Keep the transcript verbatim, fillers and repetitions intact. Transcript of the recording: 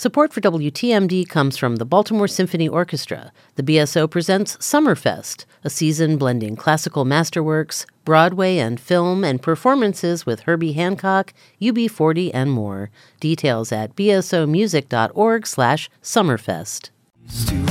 Support for W T M D comes from the Baltimore Symphony Orchestra. The B S O presents Summerfest, a season blending classical masterworks, Broadway and film, and performances with Herbie Hancock, U B forty, and more. Details at bsomusic.org slash summerfest.